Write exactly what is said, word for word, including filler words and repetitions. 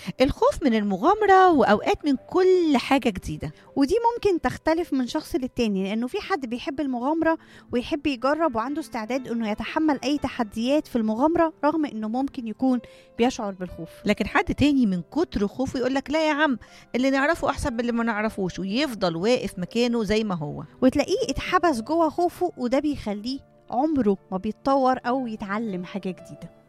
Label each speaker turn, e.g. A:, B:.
A: الخوف من المغامرة وأوقات من كل حاجة جديدة.
B: ودي ممكن تختلف من شخص للتاني، لأنه في حد بيحب المغامرة ويحب يجرب وعنده استعداد أنه يتحمل أي تحديات في المغامرة رغم أنه ممكن يكون بيشعر بالخوف.
A: لكن حد تاني من كتر خوفه يقولك لا يا عم، اللي نعرفه أحسن من اللي ما نعرفوش، ويفضل واقف مكانه زي ما هو.
B: وتلاقيه اتحبس جوه خوفه، وده بيخليه عمره ما بيتطور أو يتعلم حاجة جديدة.